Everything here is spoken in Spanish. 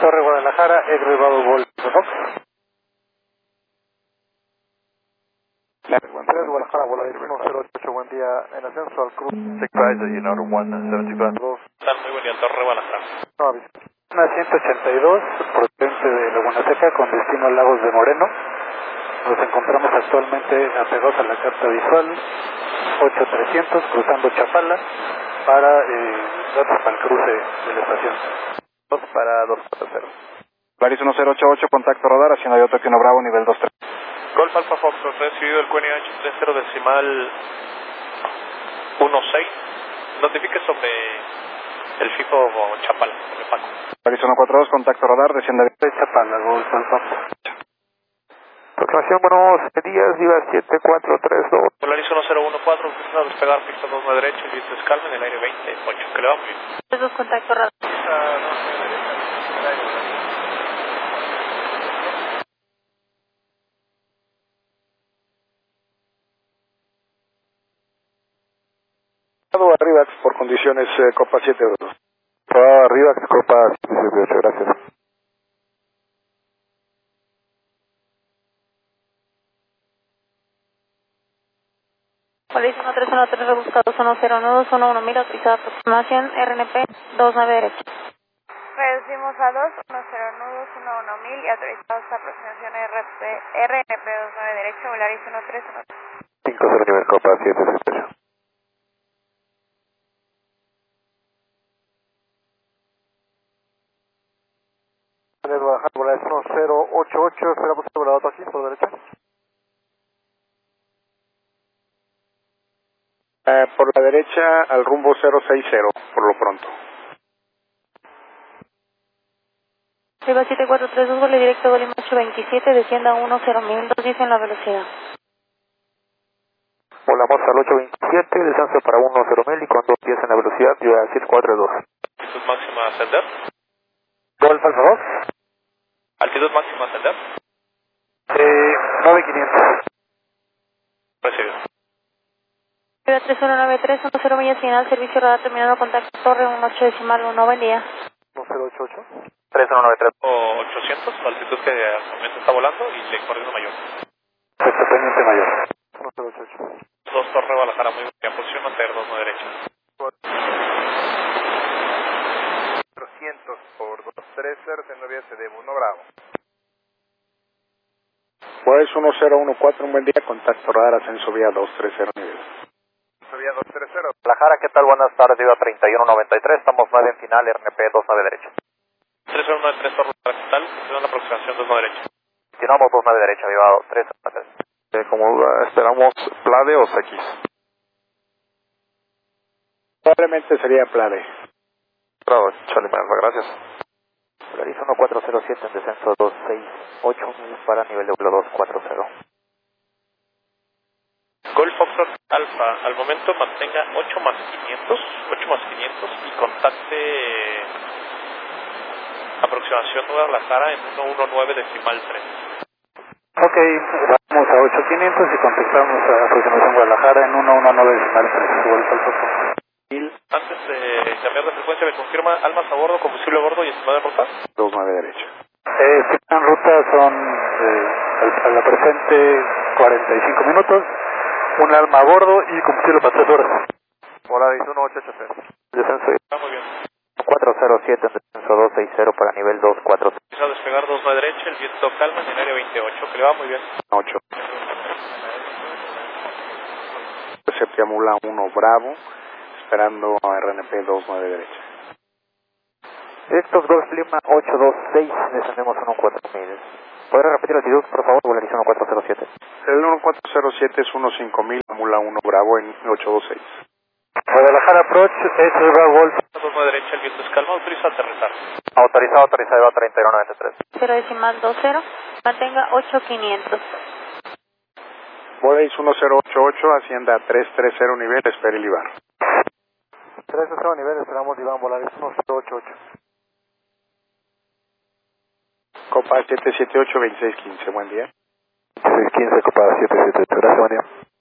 Torre Guadalajara, Egre Bravo Golf Fox. Guadalajara, Volaris 108, buen día, en ascenso al Cruz. Advisor, you know, 175. Están muy buen día, Torre Guadalajara. No, una 182, procedente de Laguna Seca, con destino a Lagos de Moreno. Nos encontramos actualmente apegados a la carta visual 8300, cruzando Chapala, para datos para el cruce de la estación. 2 para 240. Volaris 1088, contacto radar, haciendo Iota Kino Bravo, nivel 23. Golf Alfa Fox, recibido el QNH 30 decimal 16. Notifique sobre el FIFO Chapala, sobre Paco. Volaris 142, contacto radar, desciende De Chapala, Golf Alfa. Aproximación, buenos días, Viva 7432. Volaris 1014, empieza a despegar pista 2 a derecha, el viento es calma en el aire 28, que le va muy bien. Esos contactos radar. Arriba por condiciones Copa 7-2. Arriba, Copa 778, gracias. Volaris 1313, rebuscado 10 11 autorizada aproximación, RNP 29 derecha. Reducimos a 2, 10 nudos, 11.000 y autorizados a aproximación RNP 29 derecha, Volaris 1313. 50 nivel Copa 778. Volaris 1088, esperamos el volador aquí por derecha. por la derecha al rumbo 060, por lo pronto. Arriba 7432, vuelo directo, volumen 827, descienda a 10.000, 210 en la velocidad. Volamos al 827, descenso para 10.000 y con 210 en la velocidad, Viva 742. Altitud máxima ascender. Golf Alfa 2. Altitud máxima ascender. 9500. Recibido. Arriba 3193, 10 millas final, servicio radar terminado, contacto torre 18 decimal 1, buen día. 1088. 3193. 800, la altitud que actualmente está volando y le coordino mayor. Puesto pendiente mayor. 1088. 2 Torre Guadalajara, muy bien, posición a 2 no derecha. 400 por 230, en novia se debe 1 Bravo. Pues 1014, un buen día, contacto radar, ascenso vía 230 nivel. Vía 230. Guadalajara, ¿qué tal? Buenas tardes, Viva 3193, estamos 9 en final, RNP 29 derecha. 393 Torre Guadalajara, ¿qué tal? Estoy en la aproximación 2 no derecha. Continuamos 29 derecha, Viva 393. Como esperamos, Plade o X. Probablemente sería Plade. Bravo, Charlie Manza, gracias. Volaris 1407 en descenso 268 para nivel de vuelo 240. Golf Foxtrot Alfa, al momento mantenga 8 más 500 y contacte aproximación Guadalajara en 119 decimal 3. Ok, vamos a 8500 y contactamos a aproximación Guadalajara en 119 decimal 3. Golf Alfa Fox. Antes de cambiar de frecuencia, ¿me confirma almas a bordo, combustible a bordo y estimada de ruta? 29 derecha. En ruta son a la presente 45 minutos, un alma a bordo y combustible para 3 horas. Volaris 1883. Descenso Está muy bien. 407 en descenso 260 para nivel 240. Empieza a despegar 2 a derecha, el viento calma en el área 28, que le va muy bien. 8. Septiamula 1 Bravo, esperando a RNP 29 derecha. Estos Golf Lima 826, descendemos en 4000. ¿Podrá repetir la altitud, por favor? Volaris 1407. El 1407 es 15000, Mula 1 Bravo en 826. Guadalajara Approach, es Golf. 2 a derecha, el viento es calma, autoriza aterrizar. Autorizado, Viva 3193. 0 decimal 20, mantenga 8500. Volaris 1088, Hacienda 330 nivel, espera el Ibar. 330 nivel, esperamos Iván, Volaris 1088. Copa 778, 2615, buen día. 615, Copa 778, gracias, buen día.